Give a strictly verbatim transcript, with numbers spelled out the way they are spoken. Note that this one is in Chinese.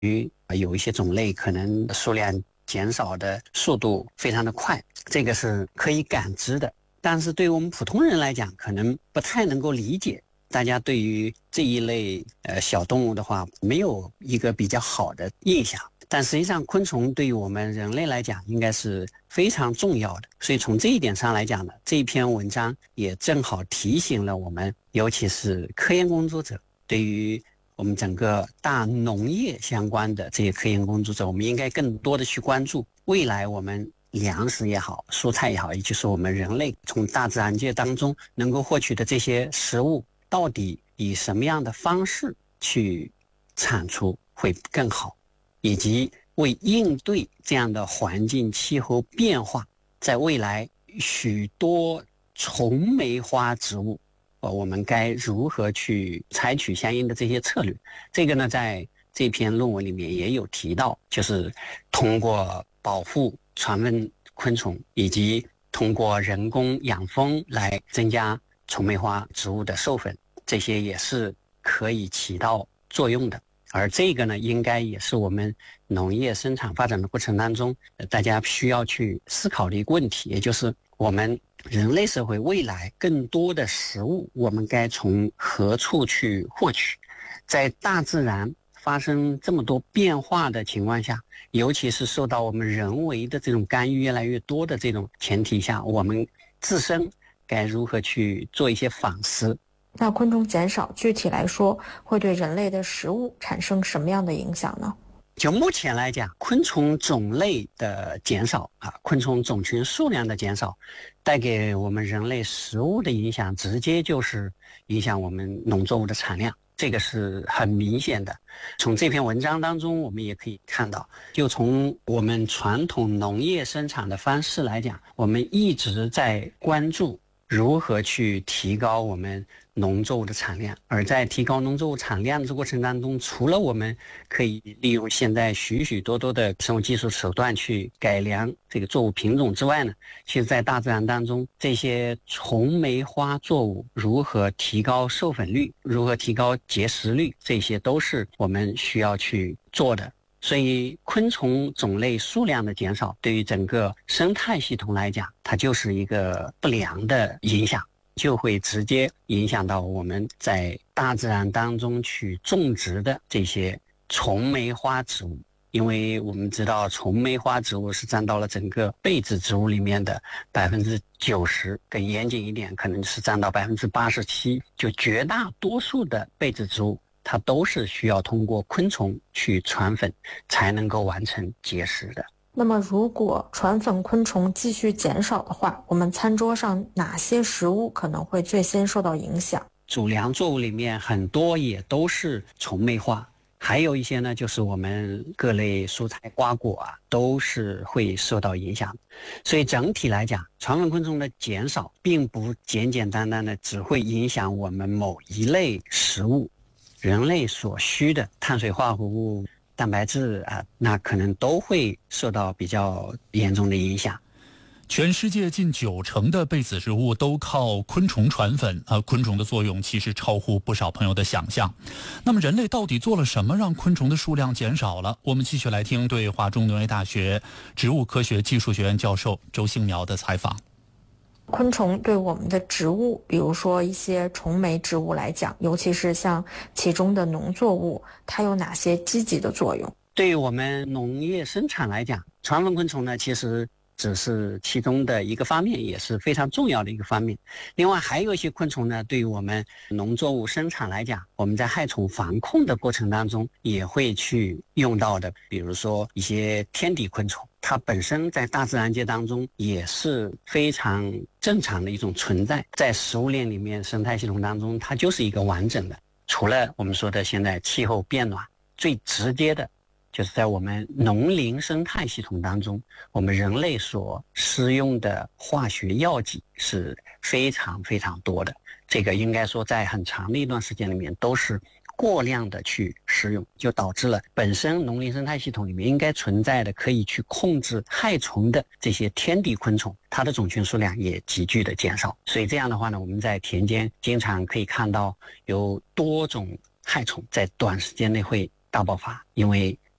于有一些种类可能数量减少的速度非常的快，这个是可以感知的。但是对于我们普通人来讲，可能不太能够理解。大家对于这一类呃小动物的话，没有一个比较好的印象。但实际上，昆虫对于我们人类来讲，应该是非常重要的。所以从这一点上来讲呢，这一篇文章也正好提醒了我们，尤其是科研工作者，对于我们整个大农业相关的这些科研工作者，我们应该更多的去关注未来我们粮食也好，蔬菜也好，也就是我们人类从大自然界当中能够获取的这些食物，到底以什么样的方式去产出会更好，以及为应对这样的环境气候变化，在未来许多虫媒花植物我们该如何去采取相应的这些策略。这个呢，在这篇论文里面也有提到，就是通过保护传粉昆虫以及通过人工养蜂来增加虫媒花植物的授粉，这些也是可以起到作用的。而这个呢，应该也是我们农业生产发展的过程当中，大家需要去思考的一个问题，也就是我们人类社会未来更多的食物，我们该从何处去获取？在大自然发生这么多变化的情况下，尤其是受到我们人为的这种干预越来越多的这种前提下，我们自身该如何去做一些反思？ 那昆虫减少具体来说会对人类的食物产生什么样的影响呢？ 就目前来讲，昆虫种类的减少啊，昆虫种群数量的减少，带给我们人类食物的影响，直接就是影响我们农作物的产量，这个是很明显的。从这篇文章当中，我们也可以看到，就从我们传统农业生产的方式来讲，我们一直在关注如何去提高我们农作物的产量。而在提高农作物产量的过程当中，除了我们可以利用现在许许多多的生物技术手段去改良这个作物品种之外呢，其实在大自然当中，这些虫媒花作物如何提高授粉率，如何提高结实率，这些都是我们需要去做的。所以昆虫种类数量的减少，对于整个生态系统来讲，它就是一个不良的影响，就会直接影响到我们在大自然当中去种植的这些虫媒花植物。因为我们知道虫媒花植物是占到了整个被子植物里面的百分之九十，更严谨一点可能是占到百分之八十七，就绝大多数的被子植物它都是需要通过昆虫去传粉才能够完成结实的。 那么如果传粉昆虫继续减少的话，我们餐桌上哪些食物可能会最先受到影响？ 主粮作物里面很多也都是虫媒花，还有一些呢，就是我们各类蔬菜瓜果啊，都是会受到影响。所以整体来讲，传粉昆虫的减少并不简简单单的只会影响我们某一类食物，人类所需的碳水化合物、蛋白质啊，那可能都会受到比较严重的影响。 全世界近九成的被子植物都靠昆虫传粉，呃，昆虫的作用其实超乎不少朋友的想象。那么人类到底做了什么让昆虫的数量减少了？我们继续来听对华中农业大学植物科学技术学院教授周兴苗的采访。 昆虫对我们的植物，比如说一些虫媒植物来讲，尤其是像其中的农作物，它有哪些积极的作用？ 对于我们农业生产来讲，传粉昆虫呢，其实只是其中的一个方面，也是非常重要的一个方面。另外还有一些昆虫呢，对于我们农作物生产来讲，我们在害虫防控的过程当中也会去用到的。比如说一些天敌昆虫，它本身在大自然界当中也是非常正常的一种存在，在食物链里面生态系统当中，它就是一个完整的。除了我们说的现在气候变暖，最直接的就是在我们农林生态系统当中，我们人类所施用的化学药剂是非常非常多的。这个应该说在很长的一段时间里面都是过量的去施用，就导致了本身农林生态系统里面应该存在的可以去控制害虫的这些天敌昆虫，它的种群数量也急剧的减少。所以这样的话呢，我们在田间经常可以看到有多种害虫在短时间内会大爆发，因为